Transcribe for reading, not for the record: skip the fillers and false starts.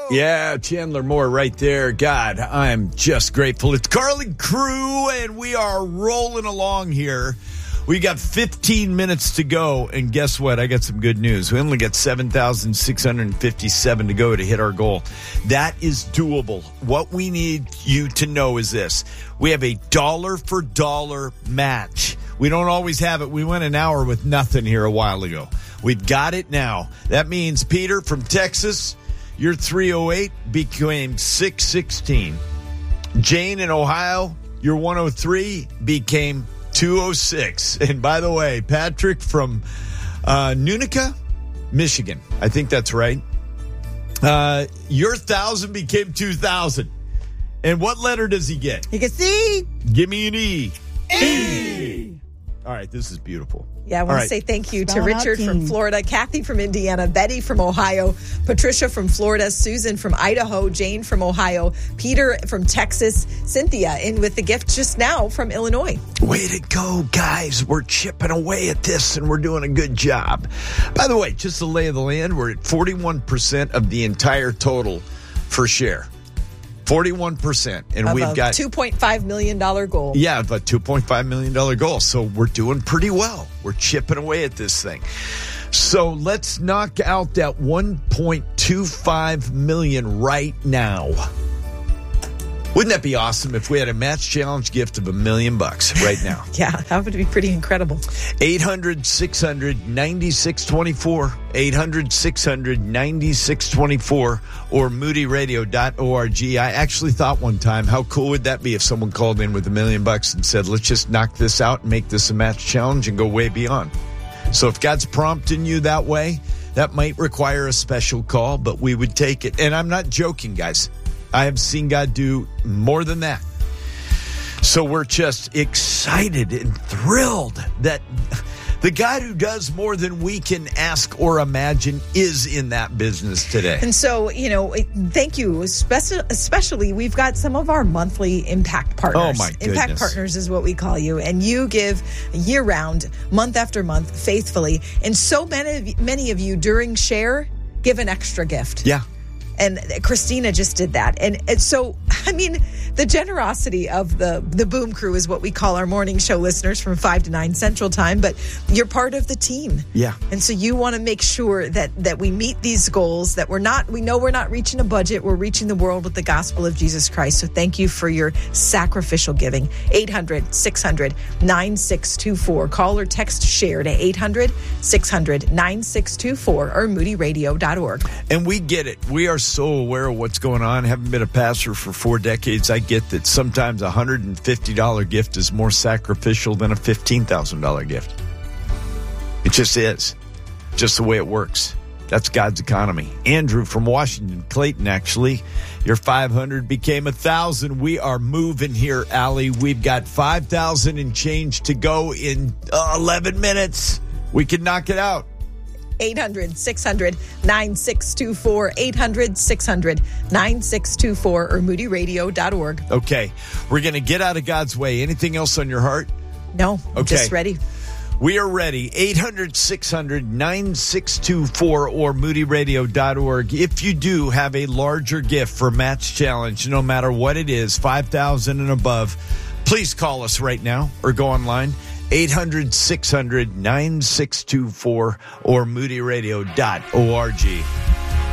Yeah, Chandler Moore right there. God, I'm just grateful. It's Carly Crew, and we are rolling along here. We got 15 minutes to go, and guess what? I got some good news. We only got 7,657 to go to hit our goal. That is doable. What we need you to know is this. We have a dollar-for-dollar match. We don't always have it. We went an hour with nothing here a while ago. We've got it now. That means, Peter from Texas, your 308 became 616. Jane in Ohio, your 103 became 206. And by the way, Patrick from Nunica, Michigan. I think that's right. Your 1,000 became 2,000. And what letter does he get? He gets C. Give me an E. E. All right, this is beautiful. Yeah, I want to say thank you to Richard from Florida, Kathy from Indiana, Betty from Ohio, Patricia from Florida, Susan from Idaho, Jane from Ohio, Peter from Texas, Cynthia in with the gift just now from Illinois. Way to go, guys. We're chipping away at this, and we're doing a good job. By the way, just the lay of the land, we're at 41% of the entire total for share. 41%. And we've got $2.5 million goal. Yeah, but $2.5 million goal. So we're doing pretty well. We're chipping away at this thing. So let's knock out that $1.25 million right now. Wouldn't that be awesome if we had a match challenge gift of $1 million right now? Yeah, that would be pretty incredible. 800-600-9624. 800-600-9624 or moodyradio.org. I actually thought one time, how cool would that be if someone called in with $1 million and said, let's just knock this out and make this a match challenge and go way beyond. So if God's prompting you that way, that might require a special call, but we would take it. And I'm not joking, guys. I have seen God do more than that. So we're just excited and thrilled that the God who does more than we can ask or imagine is in that business today. And so, thank you. Especially, we've got some of our monthly impact partners. Oh, my goodness. Impact partners is what we call you. And you give year-round, month after month, faithfully. And so many of you during Share give an extra gift. Yeah. And Christina just did that. And so, the generosity of the Boom Crew is what we call our morning show listeners from 5 to 9 Central Time. But you're part of the team. Yeah. And so you want to make sure that we meet these goals, that we know we're not reaching a budget. We're reaching the world with the gospel of Jesus Christ. So thank you for your sacrificial giving. 800-600-9624. Call or text SHARE to 800-600-9624 or moodyradio.org. And we get it. We are so aware of what's going on. Having been a pastor for 4 decades, I get that sometimes a $150 gift is more sacrificial than a $15,000 gift. It just is. Just the way it works. That's God's economy. Andrew from Washington, Clayton, actually. Your 500 became 1,000. We are moving here, Allie. We've got 5,000 and change to go in 11 minutes. We can knock it out. 800-600-9624, 800-600-9624, or moodyradio.org. Okay. We're going to get out of God's way. Anything else on your heart? No. I'm just ready. We are ready. 800-600-9624 or moodyradio.org. If you do have a larger gift for Match Challenge, no matter what it is, 5,000 and above, please call us right now or go online. 800-600-9624 or moodyradio.org.